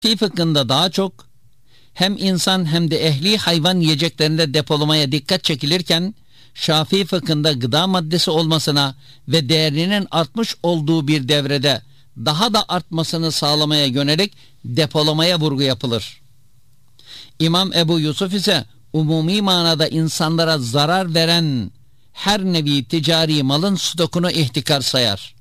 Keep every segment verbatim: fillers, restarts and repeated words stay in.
Hanefi fıkhında daha çok hem insan hem de ehli hayvan yiyeceklerinde depolamaya dikkat çekilirken, Şafii fıkhında gıda maddesi olmasına ve değerinin artmış olduğu bir devrede daha da artmasını sağlamaya yönelik depolamaya vurgu yapılır. İmam Ebu Yusuf ise umumi manada insanlara zarar veren her nevi ticari malın stokunu ihtikar sayar.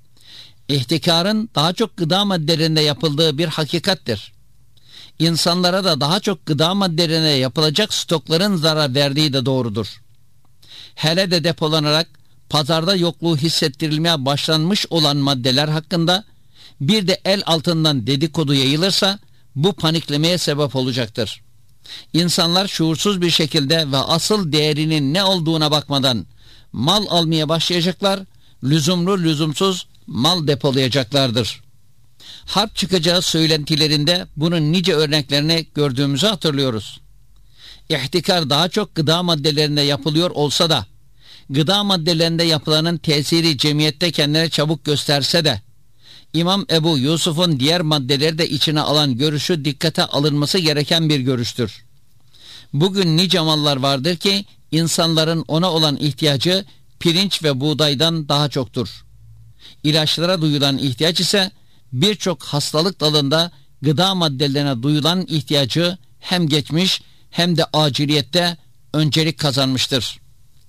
İhtikarın daha çok gıda maddelerinde yapıldığı bir hakikattir. İnsanlara da daha çok gıda maddelerine yapılacak stokların zarar verdiği de doğrudur. Hele de depolanarak pazarda yokluğu hissettirilmeye başlanmış olan maddeler hakkında bir de el altından dedikodu yayılırsa bu paniklemeye sebep olacaktır. İnsanlar şuursuz bir şekilde ve asıl değerinin ne olduğuna bakmadan mal almaya başlayacaklar, lüzumlu lüzumsuz mal depolayacaklardır. Harp çıkacağı söylentilerinde bunun nice örneklerini gördüğümüzü hatırlıyoruz. İhtikar daha çok gıda maddelerinde yapılıyor olsa da, gıda maddelerinde yapılanın tesiri cemiyette kendine çabuk gösterse de, İmam Ebu Yusuf'un diğer maddeleri de içine alan görüşü dikkate alınması gereken bir görüştür. Bugün nice mallar vardır ki insanların ona olan ihtiyacı pirinç ve buğdaydan daha çoktur. İlaçlara duyulan ihtiyaç ise birçok hastalık dalında gıda maddelerine duyulan ihtiyacı hem geçmiş hem de aciliyette öncelik kazanmıştır.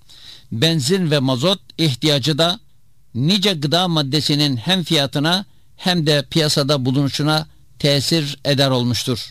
Benzin ve mazot ihtiyacı da nice gıda maddesinin hem fiyatına hem de piyasada bulunuşuna tesir eder olmuştur.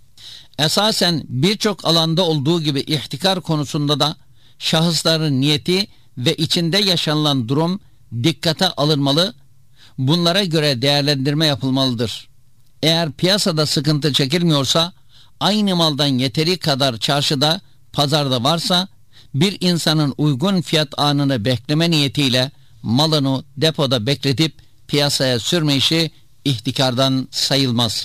Esasen birçok alanda olduğu gibi ihtikar konusunda da şahısların niyeti ve içinde yaşanılan durum dikkate alınmalı, bunlara göre değerlendirme yapılmalıdır. Eğer piyasada sıkıntı çekilmiyorsa, aynı maldan yeteri kadar çarşıda, pazarda varsa, bir insanın uygun fiyat anını bekleme niyetiyle malını depoda bekletip piyasaya sürme işi ihtikardan sayılmaz.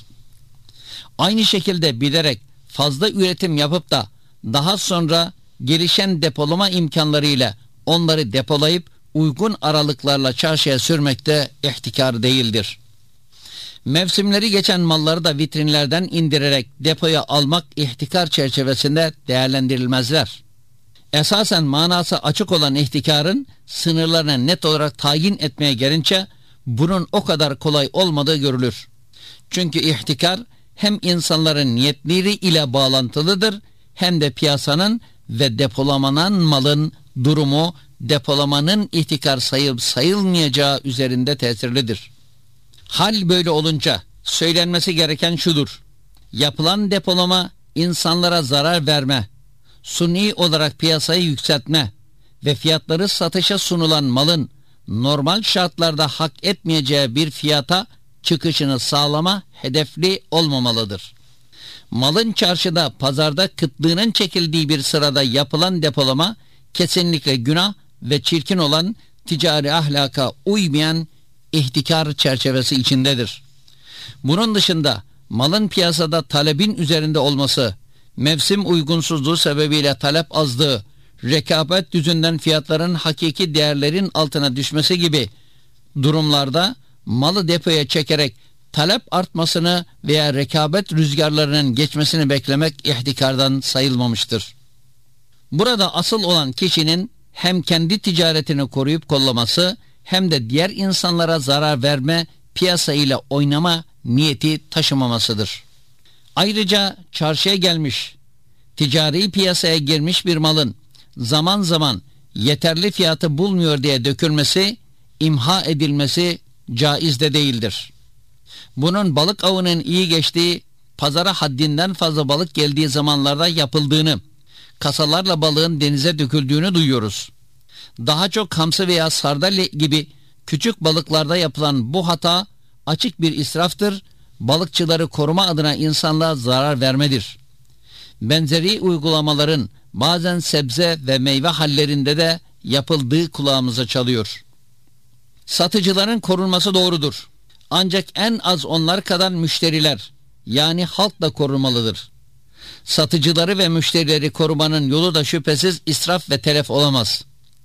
Aynı şekilde bilerek fazla üretim yapıp da daha sonra gelişen depolama imkanlarıyla onları depolayıp uygun aralıklarla çarşıya sürmek de ihtikar değildir. Mevsimleri geçen malları da vitrinlerden indirerek depoya almak ihtikar çerçevesinde değerlendirilmezler. Esasen manası açık olan ihtikarın sınırlarını net olarak tayin etmeye gelince bunun o kadar kolay olmadığı görülür. Çünkü ihtikar hem insanların niyetleri ile bağlantılıdır hem de piyasanın ve depolanan malın durumu depolamanın ihtikar sayılıp sayılmayacağı üzerinde tesirlidir. Hal böyle olunca söylenmesi gereken şudur: yapılan depolama insanlara zarar verme, suni olarak piyasayı yükseltme ve fiyatları satışa sunulan malın normal şartlarda hak etmeyeceği bir fiyata çıkışını sağlama hedefli olmamalıdır. Malın çarşıda, pazarda kıtlığının çekildiği bir sırada yapılan depolama kesinlikle günah ve çirkin olan, ticari ahlaka uymayan ihtikar çerçevesi içindedir. Bunun dışında malın piyasada talebin üzerinde olması, mevsim uygunsuzluğu sebebiyle talep azlığı, rekabet yüzünden fiyatların hakiki değerlerin altına düşmesi gibi durumlarda malı depoya çekerek talep artmasını veya rekabet rüzgarlarının geçmesini beklemek ihtikardan sayılmamıştır. Burada asıl olan kişinin hem kendi ticaretini koruyup kollaması hem de diğer insanlara zarar verme, piyasa ile oynama niyeti taşımamasıdır. Ayrıca çarşıya gelmiş, ticari piyasaya girmiş bir malın zaman zaman yeterli fiyatı bulmuyor diye dökülmesi, imha edilmesi caiz de değildir. Bunun balık avının iyi geçtiği, pazara haddinden fazla balık geldiği zamanlarda yapıldığını, kasalarla balığın denize döküldüğünü duyuyoruz. Daha çok hamsi veya sardalya gibi küçük balıklarda yapılan bu hata açık bir israftır, balıkçıları koruma adına insanlığa zarar vermedir. Benzeri uygulamaların bazen sebze ve meyve hallerinde de yapıldığı kulağımıza çalıyor. Satıcıların korunması doğrudur. Ancak en az onlar kadar müşteriler, yani halk da korunmalıdır. Satıcıları ve müşterileri korumanın yolu da şüphesiz israf ve telef olamaz.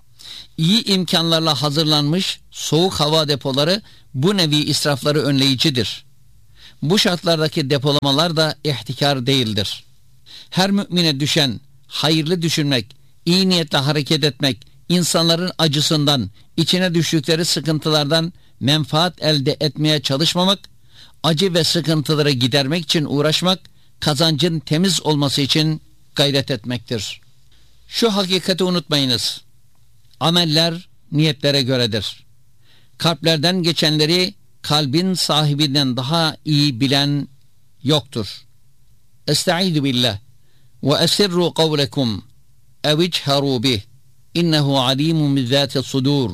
İyi imkanlarla hazırlanmış soğuk hava depoları bu nevi israfları önleyicidir. Bu şartlardaki depolamalar da ihtikar değildir. Her mümine düşen hayırlı düşünmek, iyi niyetle hareket etmek, insanların acısından, içine düştükleri sıkıntılardan menfaat elde etmeye çalışmamak, acı ve sıkıntıları gidermek için uğraşmak, kazancın temiz olması için gayret etmektir. Şu hakikati unutmayınız. Ameller niyetlere göredir. Kalplerden geçenleri kalbin sahibinden daha iyi bilen yoktur. Estaizu billah ve esirru kavlekum ev içharu bih innehu alimun bizzati sudur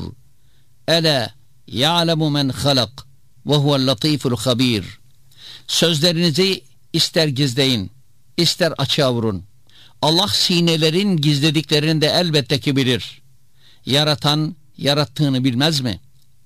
ela ya'lemu men halak ve huvel latiful habir. Sözlerinizi ister gizleyin, ister açığa vurun. Allah sinelerin gizlediklerini de elbette ki bilir. Yaratan yarattığını bilmez mi?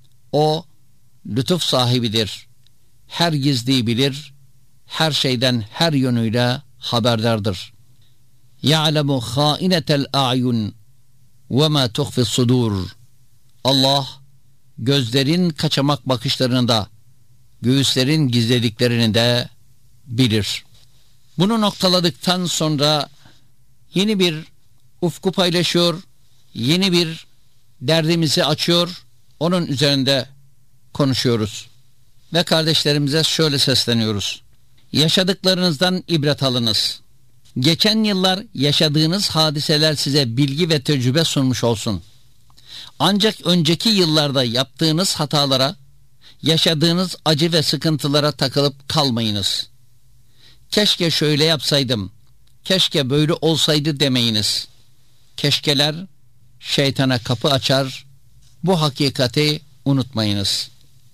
O lütuf sahibidir. Her gizliyi bilir. Her şeyden her yönüyle haberdardır. Ya'lemu khainetel a'yun ve ma tuhfi's sudur. Allah gözlerin kaçamak bakışlarını da, göğüslerin gizlediklerini de bilir. Bunu noktaladıktan sonra yeni bir ufku paylaşıyor, yeni bir derdimizi açıyor, onun üzerinde konuşuyoruz. Ve kardeşlerimize şöyle sesleniyoruz. Yaşadıklarınızdan ibret alınız. Geçen yıllar yaşadığınız hadiseler size bilgi ve tecrübe sunmuş olsun. Ancak önceki yıllarda yaptığınız hatalara, yaşadığınız acı ve sıkıntılara takılıp kalmayınız. Keşke şöyle yapsaydım, keşke böyle olsaydı demeyiniz. Keşkeler şeytana kapı açar, bu hakikati unutmayınız.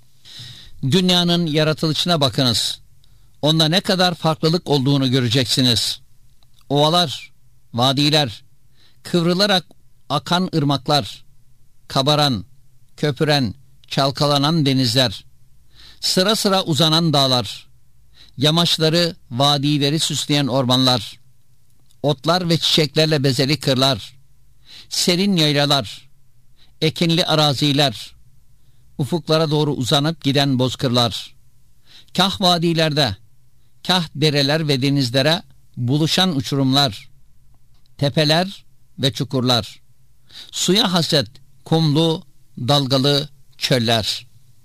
Dünyanın yaratılışına bakınız. Onda ne kadar farklılık olduğunu göreceksiniz. Ovalar, vadiler, kıvrılarak akan ırmaklar, kabaran, köpüren, çalkalanan denizler, sıra sıra uzanan dağlar, yamaçları, vadileri süsleyen ormanlar, otlar ve çiçeklerle bezeli kırlar, serin yaylalar, ekinli araziler, ufuklara doğru uzanıp giden bozkırlar, kah vadilerde, kah dereler ve denizlere buluşan uçurumlar, tepeler ve çukurlar, suya hasret kumlu, dalgalı çöller.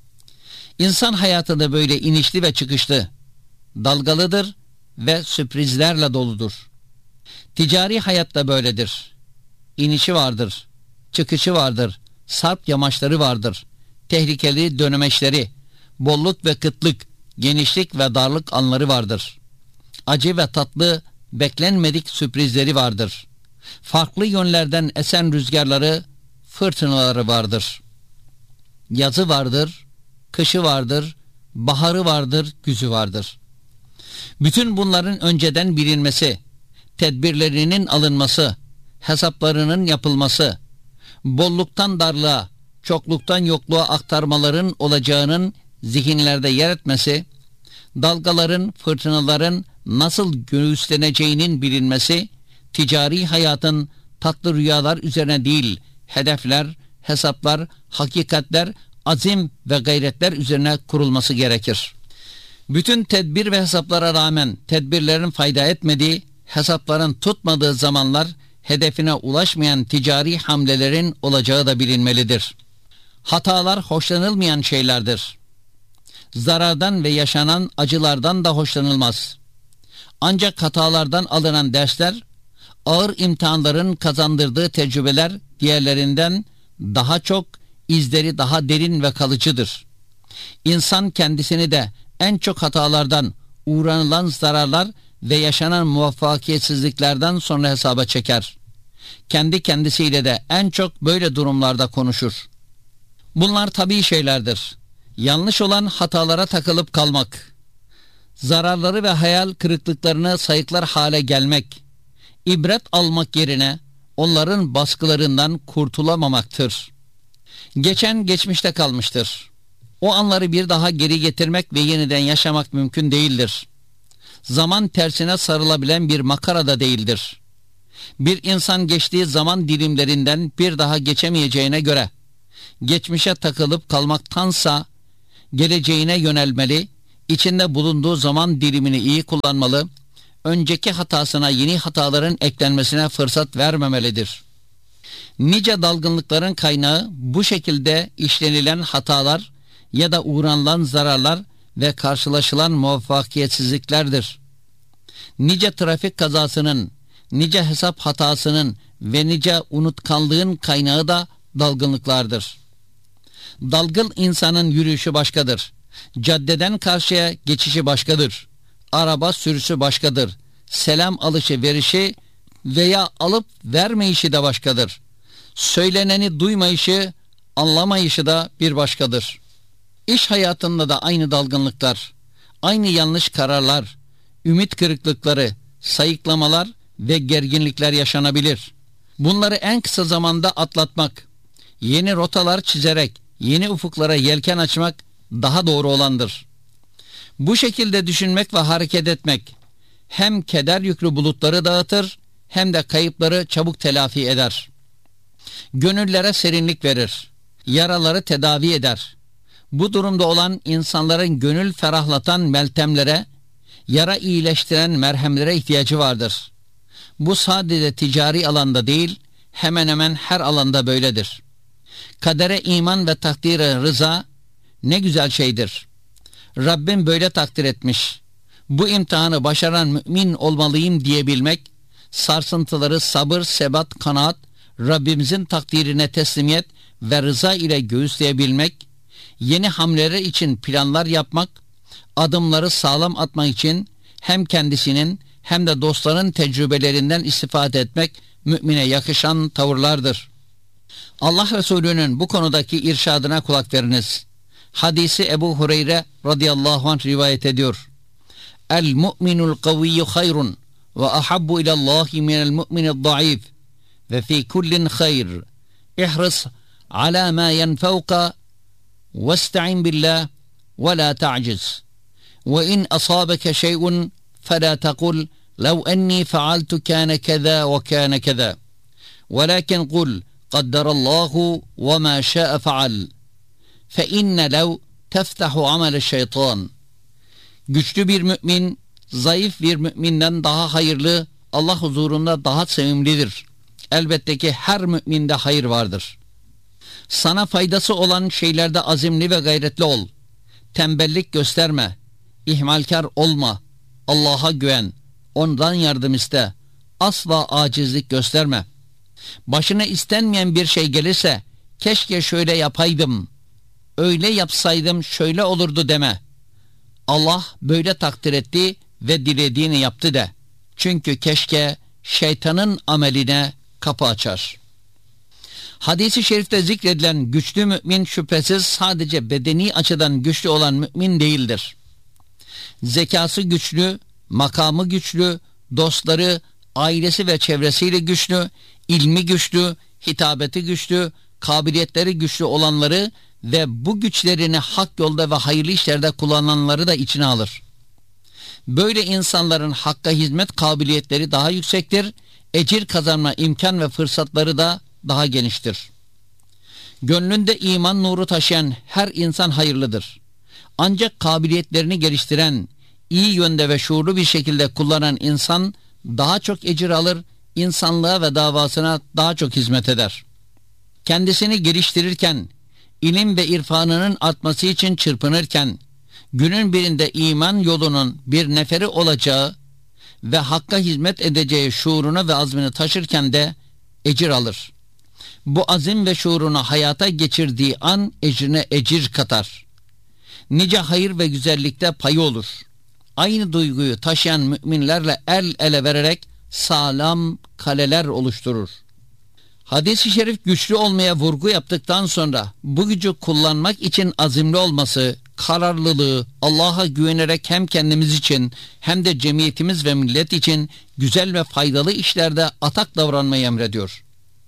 İnsan hayatı da böyle inişli ve çıkışlı, dalgalıdır ve sürprizlerle doludur. Ticari hayat da böyledir. İnişi vardır, çıkışı vardır, sarp yamaçları vardır, tehlikeli dönemeçleri, bolluk ve kıtlık, genişlik ve darlık anları vardır. Acı ve tatlı, beklenmedik sürprizleri vardır. Farklı yönlerden esen rüzgarları, fırtınaları vardır. Yazı vardır, kışı vardır, baharı vardır, güzü vardır. Bütün bunların önceden bilinmesi, tedbirlerinin alınması, hesaplarının yapılması, bolluktan darlığa, çokluktan yokluğa aktarmaların olacağının zihinlerde yer etmesi, dalgaların, fırtınaların nasıl göğüsleneceğinin bilinmesi, ticari hayatın tatlı rüyalar üzerine değil, hedefler, hesaplar, hakikatler, azim ve gayretler üzerine kurulması gerekir. Bütün tedbir ve hesaplara rağmen tedbirlerin fayda etmediği, hesapların tutmadığı zamanlar hedefine ulaşmayan ticari hamlelerin olacağı da bilinmelidir. Hatalar hoşlanılmayan şeylerdir. Zarardan ve yaşanan acılardan da hoşlanılmaz. Ancak hatalardan alınan dersler, ağır imtihanların kazandırdığı tecrübeler diğerlerinden daha çok, izleri daha derin ve kalıcıdır. İnsan kendisini de en çok hatalardan, uğranılan zararlar ve yaşanan muvaffakiyetsizliklerden sonra hesaba çeker. Kendi kendisiyle de en çok böyle durumlarda konuşur. Bunlar tabii şeylerdir. Yanlış olan hatalara takılıp kalmak, zararları ve hayal kırıklıklarını sayıklar hale gelmek, ibret almak yerine onların baskılarından kurtulamamaktır. Geçen geçmişte kalmıştır. O anları bir daha geri getirmek ve yeniden yaşamak mümkün değildir. Zaman tersine sarılabilen bir makara da değildir. Bir insan geçtiği zaman dilimlerinden bir daha geçemeyeceğine göre, geçmişe takılıp kalmaktansa geleceğine yönelmeli, İçinde bulunduğu zaman dilimini iyi kullanmalı, önceki hatasına yeni hataların eklenmesine fırsat vermemelidir. Nice dalgınlıkların kaynağı bu şekilde işlenilen hatalar ya da uğranılan zararlar ve karşılaşılan muvaffakiyetsizliklerdir. Nice trafik kazasının, nice hesap hatasının ve nice unutkanlığın kaynağı da dalgınlıklardır. Dalgın insanın yürüyüşü başkadır. Caddeden karşıya geçişi başkadır. Araba sürüsü başkadır. Selam alışı verişi veya alıp vermeyişi de başkadır. Söyleneni duymayışı, anlamayışı da bir başkadır. İş hayatında da aynı dalgınlıklar, aynı yanlış kararlar, ümit kırıklıkları, sayıklamalar ve gerginlikler yaşanabilir. Bunları en kısa zamanda atlatmak, yeni rotalar çizerek yeni ufuklara yelken açmak daha doğru olandır. Bu şekilde düşünmek ve hareket etmek hem keder yüklü bulutları dağıtır hem de kayıpları çabuk telafi eder. Gönüllere serinlik verir, yaraları tedavi eder. Bu durumda olan insanların gönül ferahlatan meltemlere, yara iyileştiren merhemlere ihtiyacı vardır. Bu sadece ticari alanda değil, hemen hemen her alanda böyledir. Kadere iman ve takdire rıza ne güzel şeydir. Rabbim böyle takdir etmiş. Bu imtihanı başaran mümin olmalıyım diyebilmek, sarsıntıları sabır, sebat, kanaat, Rabbimizin takdirine teslimiyet ve rıza ile göğüsleyebilmek, yeni hamleler için planlar yapmak, adımları sağlam atmak için hem kendisinin hem de dostların tecrübelerinden istifade etmek mümine yakışan tavırlardır. Allah Resulü'nün bu konudaki irşadına kulak veriniz. Hadisi Ebu Hureyre radıyallahu anh rivayet ediyor. El mu'minul kaviyyu hayrun ve ahabbu ilallahi minel mu'minil zayıf ve fi kullin hayr. İhris ala ma yenfevka vesta'in billah ve la ta'ciz. Ve in asabeke şey'un فلا تقل لو أني فعلت كان كذا وكان كذا ولكن قل قدر الله وما شاء فعل فإن لو تفتح عمل الشيطان. Güçlü bir mümin, zayıf bir müminden daha hayırlı, Allah huzurunda daha sevimlidir. Elbette ki her müminde hayır vardır. Sana faydası olan şeylerde azimli ve gayretli ol. Tembellik gösterme, ihmalkar olma. Allah'a güven, ondan yardım iste, asla acizlik gösterme. Başına istenmeyen bir şey gelirse, keşke şöyle yapaydım, öyle yapsaydım şöyle olurdu deme. Allah böyle takdir etti ve dilediğini yaptı de. Çünkü keşke şeytanın ameline kapı açar. Hadis-i şerifte zikredilen güçlü mümin şüphesiz sadece bedeni açıdan güçlü olan mümin değildir. Zekası güçlü, makamı güçlü, dostları, ailesi ve çevresiyle güçlü, ilmi güçlü, hitabeti güçlü, kabiliyetleri güçlü olanları ve bu güçlerini hak yolda ve hayırlı işlerde kullananları da içine alır. Böyle insanların hakka hizmet kabiliyetleri daha yüksektir, ecir kazanma imkan ve fırsatları da daha geniştir. Gönlünde iman nuru taşıyan her insan hayırlıdır. Ancak kabiliyetlerini geliştiren, iyi yönde ve şuurlu bir şekilde kullanan insan daha çok ecir alır, insanlığa ve davasına daha çok hizmet eder. Kendisini geliştirirken, ilim ve irfanının artması için çırpınırken, günün birinde iman yolunun bir neferi olacağı ve hakka hizmet edeceği şuurunu ve azmini taşırken de ecir alır. Bu azim ve şuurunu hayata geçirdiği an ecrine ecir katar. Nice hayır ve güzellikte payı olur. Aynı duyguyu taşıyan müminlerle el ele vererek sağlam kaleler oluşturur. Hadis-i şerif güçlü olmaya vurgu yaptıktan sonra bu gücü kullanmak için azimli olması, kararlılığı, Allah'a güvenerek hem kendimiz için hem de cemiyetimiz ve millet için güzel ve faydalı işlerde atak davranmayı emrediyor.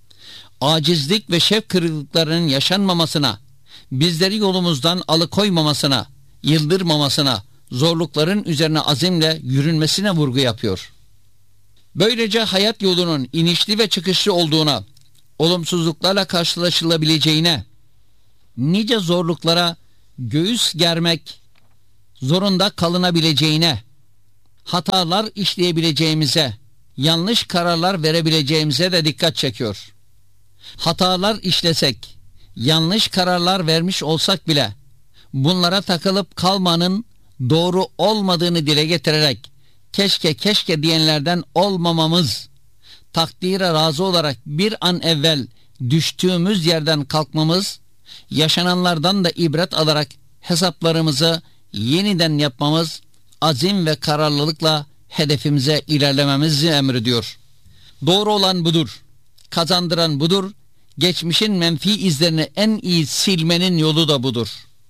Acizlik ve şevk kırıklıklarının yaşanmamasına, bizleri yolumuzdan alıkoymamasına, yıldırmamasına, zorlukların üzerine azimle yürünmesine vurgu yapıyor. Böylece hayat yolunun inişli ve çıkışlı olduğuna, olumsuzluklarla karşılaşılabileceğine, nice zorluklara göğüs germek zorunda kalınabileceğine, hatalar işleyebileceğimize, yanlış kararlar verebileceğimize de dikkat çekiyor. Hatalar işlesek, yanlış kararlar vermiş olsak bile bunlara takılıp kalmanın doğru olmadığını dile getirerek keşke keşke diyenlerden olmamamız, takdire razı olarak bir an evvel düştüğümüz yerden kalkmamız, yaşananlardan da ibret alarak hesaplarımızı yeniden yapmamız, azim ve kararlılıkla hedefimize ilerlememizi emrediyor. Doğru olan budur, kazandıran budur, geçmişin menfi izlerini en iyi silmenin yolu da budur.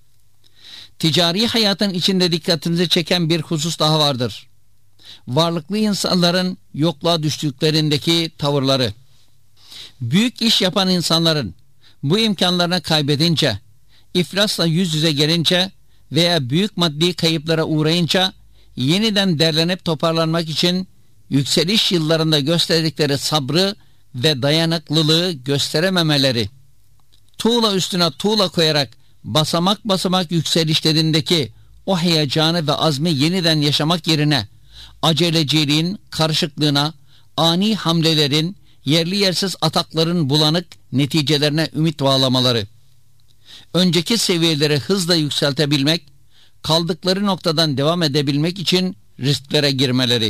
Ticari hayatın içinde dikkatimizi çeken bir husus daha vardır. Varlıklı insanların yokluğa düştüklerindeki tavırları. Büyük iş yapan insanların bu imkanlarını kaybedince, iflasla yüz yüze gelince veya büyük maddi kayıplara uğrayınca yeniden derlenip toparlanmak için yükseliş yıllarında gösterdikleri sabrı ve dayanıklılığı gösterememeleri, tuğla üstüne tuğla koyarak basamak basamak yükselişlerindeki o heyecanı ve azmi yeniden yaşamak yerine aceleciliğin karışıklığına, ani hamlelerin, yerli yersiz atakların bulanık neticelerine ümit bağlamaları, önceki seviyeleri hızla yükseltebilmek, kaldıkları noktadan devam edebilmek için risklere girmeleri.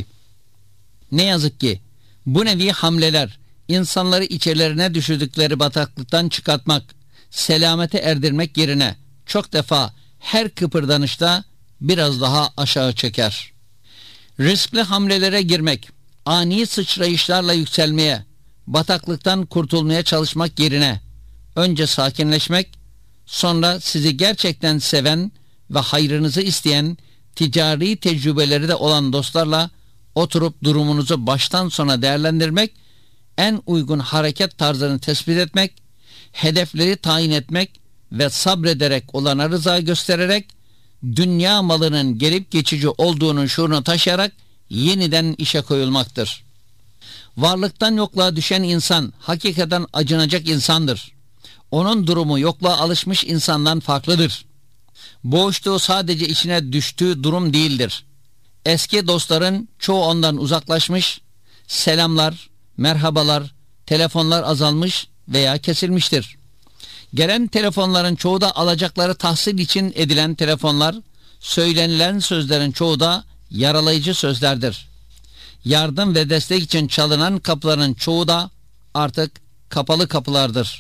Ne yazık ki bu nevi hamleler insanları içerilerine düşürdükleri bataklıktan çıkartmak, selamete erdirmek yerine çok defa her kıpırdanışta biraz daha aşağı çeker. Riskli hamlelere girmek, ani sıçrayışlarla yükselmeye, bataklıktan kurtulmaya çalışmak yerine önce sakinleşmek, sonra sizi gerçekten seven ve hayrınızı isteyen, ticari tecrübeleri de olan dostlarla oturup durumunuzu baştan sona değerlendirmek, en uygun hareket tarzını tespit etmek, hedefleri tayin etmek ve sabrederek olana rıza göstererek, dünya malının gelip geçici olduğunun şuurunu taşıyarak yeniden işe koyulmaktır. Varlıktan yokluğa düşen insan hakikaten acınacak insandır. Onun durumu yokluğa alışmış insandan farklıdır. Boğuştuğu sadece içine düştüğü durum değildir. Eski dostların çoğu ondan uzaklaşmış, selamlar, merhabalar, telefonlar azalmış veya kesilmiştir. Gelen telefonların çoğu da alacakları tahsil için edilen telefonlar, söylenilen sözlerin çoğu da yaralayıcı sözlerdir. Yardım ve destek için çalınan kapıların çoğu da artık kapalı kapılardır.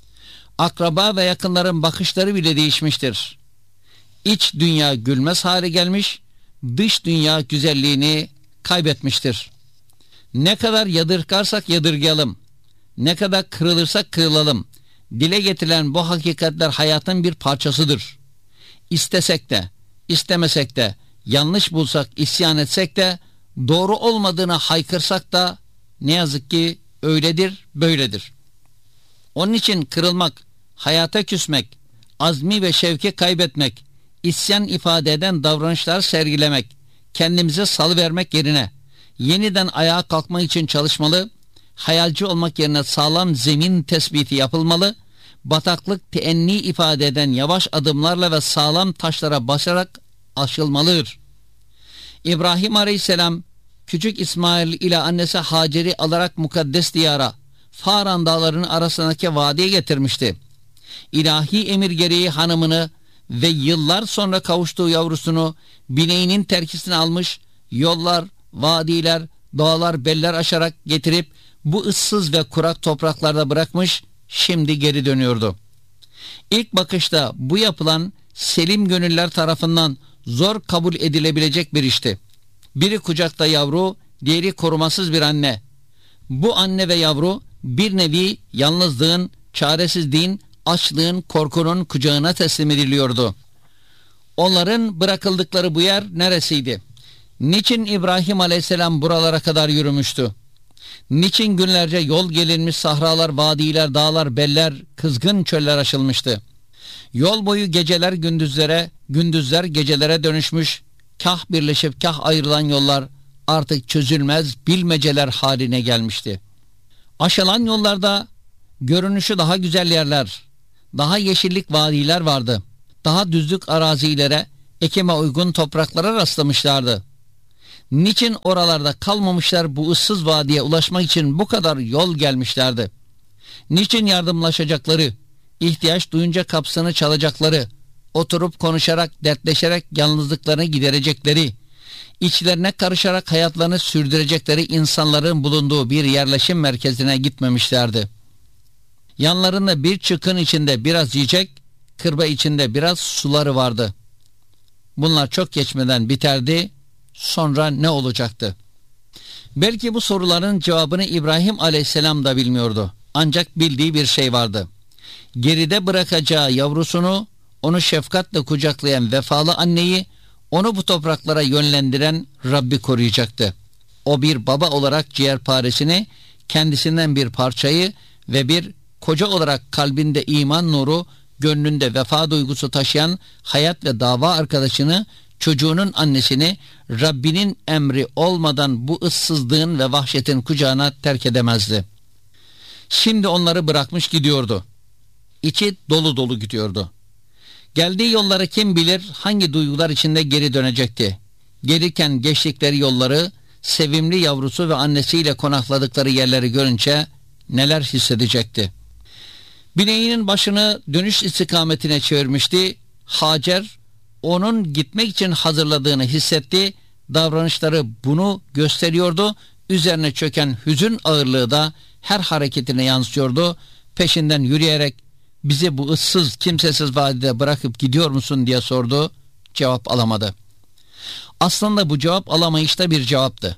Akraba ve yakınların bakışları bile değişmiştir. İç dünya gülmez hale gelmiş, dış dünya güzelliğini kaybetmiştir. Ne kadar yadırgarsak yadırgayalım, ne kadar kırılırsak kırılalım, dile getirilen bu hakikatler hayatın bir parçasıdır. İstesek de, istemesek de, yanlış bulsak, isyan etsek de, doğru olmadığını haykırsak da ne yazık ki öyledir, böyledir. Onun için kırılmak, hayata küsmek, azmi ve şevki kaybetmek, isyan ifade eden davranışlar sergilemek, kendimize salıvermek yerine yeniden ayağa kalkmak için çalışmalı, hayalci olmak yerine sağlam zemin tespiti yapılmalı, bataklık teenni ifade eden yavaş adımlarla ve sağlam taşlara basarak aşılmalıdır. İbrahim Aleyhisselam küçük İsmail ile annesi Hacer'i alarak mukaddes diyara, Faran dağlarının arasındaki vadiye getirmişti. İlahi emir gereği hanımını ve yıllar sonra kavuştuğu yavrusunu bineğinin terkisine almış, yollar, vadiler, dağlar, beller aşarak getirip bu ıssız ve kurak topraklarda bırakmış, şimdi geri dönüyordu. İlk bakışta bu yapılan selim gönüller tarafından zor kabul edilebilecek bir işti. Biri kucakta yavru, diğeri korumasız bir anne. Bu anne ve yavru bir nevi yalnızlığın, çaresizliğin, açlığın, korkunun kucağına teslim ediliyordu. Onların bırakıldıkları bu yer neresiydi? Niçin İbrahim Aleyhisselam buralara kadar yürümüştü? Niçin günlerce yol gelinmiş sahralar, vadiler, dağlar, beller, kızgın çöller aşılmıştı? Yol boyu geceler gündüzlere, gündüzler gecelere dönüşmüş, kah birleşip kah ayrılan yollar artık çözülmez bilmeceler haline gelmişti. Aşılan yollarda görünüşü daha güzel yerler, daha yeşillik vadiler vardı. Daha düzlük arazilere, ekime uygun topraklara rastlamışlardı. Niçin oralarda kalmamışlar, bu ıssız vadiye ulaşmak için bu kadar yol gelmişlerdi? Niçin yardımlaşacakları, ihtiyaç duyunca kapısını çalacakları, oturup konuşarak, dertleşerek yalnızlıklarını giderecekleri, içlerine karışarak hayatlarını sürdürecekleri insanların bulunduğu bir yerleşim merkezine gitmemişlerdi? Yanlarında bir çıkın içinde biraz yiyecek, kırba içinde biraz suları vardı. Bunlar çok geçmeden biterdi. Sonra ne olacaktı? Belki bu soruların cevabını İbrahim Aleyhisselam da bilmiyordu. Ancak bildiği bir şey vardı. Geride bırakacağı yavrusunu, onu şefkatle kucaklayan vefalı anneyi, onu bu topraklara yönlendiren Rabbi koruyacaktı. O bir baba olarak ciğerparesini, kendisinden bir parçayı ve bir koca olarak kalbinde iman nuru, gönlünde vefa duygusu taşıyan hayat ve dava arkadaşını, çocuğunun annesini Rabbinin emri olmadan bu ıssızlığın ve vahşetin kucağına terk edemezdi. Şimdi onları bırakmış gidiyordu. İçi dolu dolu gidiyordu. Geldiği yolları kim bilir hangi duygular içinde geri dönecekti. Gelirken geçtikleri yolları, sevimli yavrusu ve annesiyle konakladıkları yerleri görünce neler hissedecekti. Bineğinin başını dönüş istikametine çevirmişti. Hacer onun gitmek için hazırladığını hissetti. Davranışları bunu gösteriyordu. Üzerine çöken hüzün ağırlığı da her hareketine yansıyordu. Peşinden yürüyerek bizi bu ıssız, kimsesiz vadide bırakıp gidiyor musun diye sordu. Cevap alamadı. Aslında bu cevap alamayışta bir cevaptı.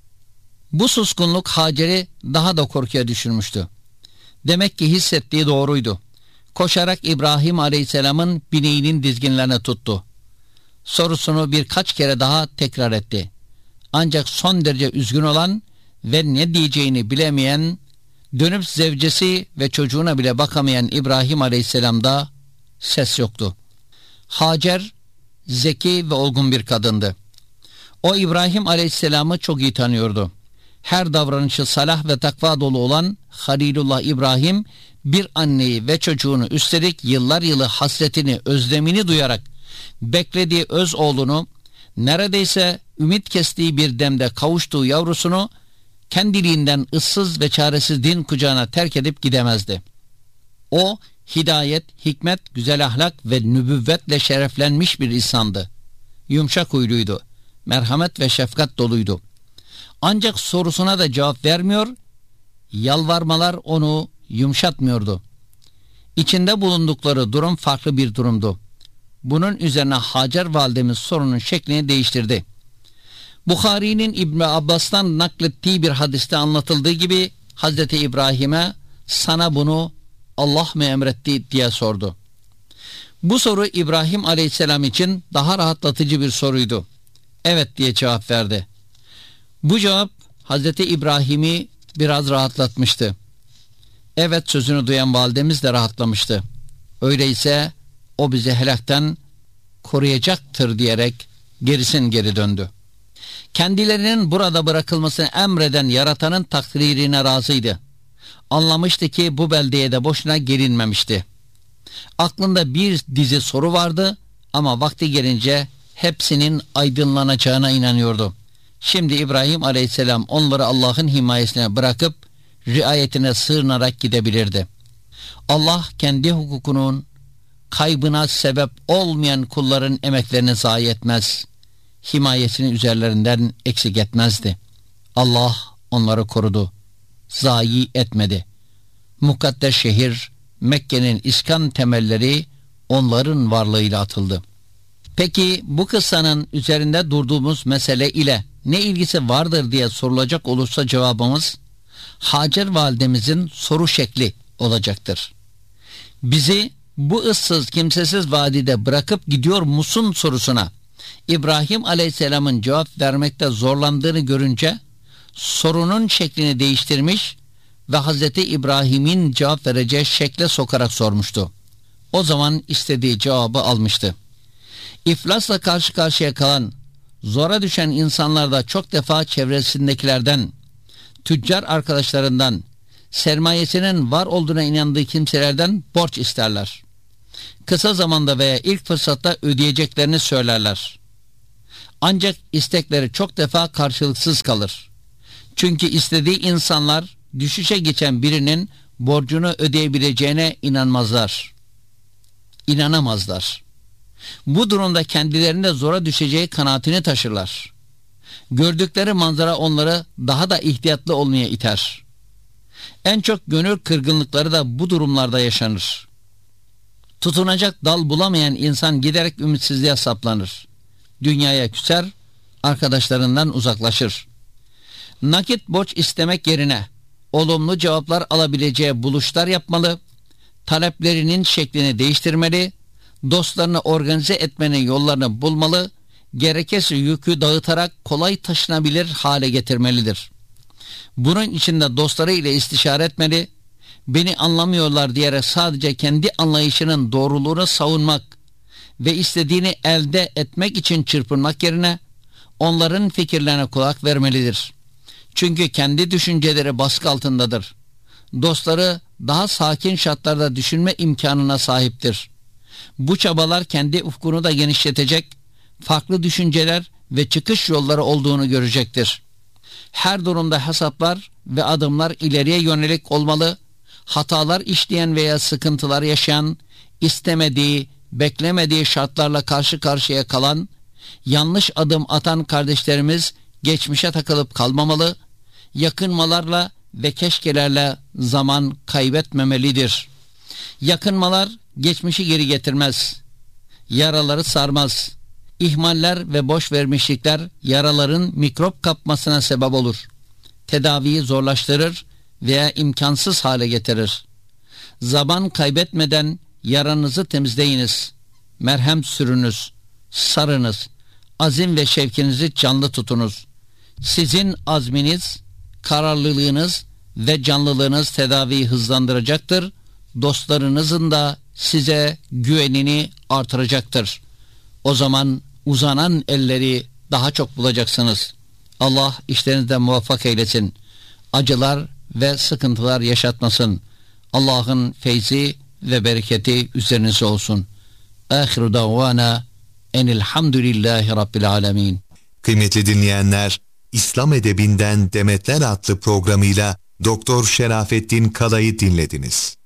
Bu suskunluk Hacer'i daha da korkuya düşürmüştü. Demek ki hissettiği doğruydu. Koşarak İbrahim Aleyhisselam'ın bineğinin dizginlerine tuttu. Sorusunu birkaç kere daha tekrar etti. Ancak son derece üzgün olan ve ne diyeceğini bilemeyen, dönüp zevcesi ve çocuğuna bile bakamayan İbrahim Aleyhisselam'da ses yoktu. Hacer zeki ve olgun bir kadındı. O İbrahim Aleyhisselam'ı çok iyi tanıyordu. Her davranışı salah ve takva dolu olan Halilullah İbrahim, bir anneyi ve çocuğunu, üstelik yıllar yılı hasretini, özlemini duyarak beklediği öz oğlunu, neredeyse ümit kestiği bir demde kavuştuğu yavrusunu kendiliğinden ıssız ve çaresizliğin kucağına terk edip gidemezdi. O hidayet, hikmet, güzel ahlak ve nübüvvetle şereflenmiş bir insandı. Yumuşak huyluydu, merhamet ve şefkat doluydu. Ancak sorusuna da cevap vermiyor, yalvarmalar onu yumuşatmıyordu. İçinde bulundukları durum farklı bir durumdu. Bunun üzerine Hacer validemiz sorunun şeklini değiştirdi. Bukhari'nin İbn Abbas'tan naklettiği bir hadiste anlatıldığı gibi Hazreti İbrahim'e sana bunu Allah mı emretti diye sordu. Bu soru İbrahim Aleyhisselam için daha rahatlatıcı bir soruydu. Evet diye cevap verdi. Bu cevap Hazreti İbrahim'i biraz rahatlatmıştı. Evet sözünü duyan validemiz de rahatlamıştı. Öyleyse o bizi helakten koruyacaktır diyerek gerisin geri döndü. Kendilerinin burada bırakılmasını emreden yaratanın takdirine razıydı. Anlamıştı ki bu beldeye de boşuna gelinmemişti. Aklında bir dizi soru vardı ama vakti gelince hepsinin aydınlanacağına inanıyordu. Şimdi İbrahim Aleyhisselam onları Allah'ın himayesine bırakıp riayetine sığınarak gidebilirdi. Allah kendi hukukunun kaybına sebep olmayan kulların emeklerini zayi etmez. Himayesini üzerlerinden eksik etmezdi. Allah onları korudu. Zayi etmedi. Mukaddes şehir Mekke'nin iskan temelleri onların varlığıyla atıldı. Peki bu kıssanın üzerinde durduğumuz mesele ile ne ilgisi vardır diye sorulacak olursa cevabımız Hacer validemizin soru şekli olacaktır. Bizi bu ıssız kimsesiz vadide bırakıp gidiyor musun sorusuna İbrahim Aleyhisselam'ın cevap vermekte zorlandığını görünce sorunun şeklini değiştirmiş ve Hazreti İbrahim'in cevap vereceği şekle sokarak sormuştu. O zaman istediği cevabı almıştı. İflasla karşı karşıya kalan, zora düşen insanlar da çok defa çevresindekilerden, tüccar arkadaşlarından, sermayesinin var olduğuna inandığı kimselerden borç isterler. Kısa zamanda veya ilk fırsatta ödeyeceklerini söylerler. Ancak istekleri çok defa karşılıksız kalır. Çünkü istediği insanlar düşüşe geçen birinin borcunu ödeyebileceğine inanmazlar. İnanamazlar. Bu durumda kendilerinde zora düşeceği kanaatini taşırlar. Gördükleri manzara onları daha da ihtiyatlı olmaya iter. En çok gönül kırgınlıkları da bu durumlarda yaşanır. Tutunacak dal bulamayan insan giderek ümitsizliğe saplanır. Dünyaya küser, arkadaşlarından uzaklaşır. Nakit borç istemek yerine olumlu cevaplar alabileceği buluşlar yapmalı, taleplerinin şeklini değiştirmeli, dostlarını organize etmenin yollarını bulmalı, gerekirse yükü dağıtarak kolay taşınabilir hale getirmelidir. Bunun için de dostları ile istişare etmeli, beni anlamıyorlar diyerek sadece kendi anlayışının doğruluğunu savunmak ve istediğini elde etmek için çırpınmak yerine onların fikirlerine kulak vermelidir. Çünkü kendi düşünceleri baskı altındadır. Dostları daha sakin şartlarda düşünme imkanına sahiptir. Bu çabalar kendi ufkunu da genişletecek, farklı düşünceler ve çıkış yolları olduğunu görecektir. Her durumda hesaplar ve adımlar ileriye yönelik olmalı, hatalar işleyen veya sıkıntılar yaşayan, istemediği, beklemediği şartlarla karşı karşıya kalan, yanlış adım atan kardeşlerimiz geçmişe takılıp kalmamalı, yakınmalarla ve keşkelerle zaman kaybetmemelidir. Yakınmalar geçmişi geri getirmez, yaraları sarmaz. İhmaller ve boş vermişlikler yaraların mikrop kapmasına sebep olur. Tedaviyi zorlaştırır veya imkansız hale getirir. Zaman kaybetmeden yaranızı temizleyiniz. Merhem sürünüz, sarınız. Azim ve şevkinizi canlı tutunuz. Sizin azminiz, kararlılığınız ve canlılığınız tedaviyi hızlandıracaktır. Dostlarınızın da size güvenini artıracaktır. O zaman uzanan elleri daha çok bulacaksınız. Allah işlerinizde muvaffak eylesin. Acılar ve sıkıntılar yaşatmasın. Allah'ın feyzi ve bereketi üzerinize olsun. Ahiru davana enilhamdülillahi rabbil alemin. Kıymetli dinleyenler, İslam Edebinden Demetler adlı programıyla Doktor Şerafettin Kalay'ı dinlediniz.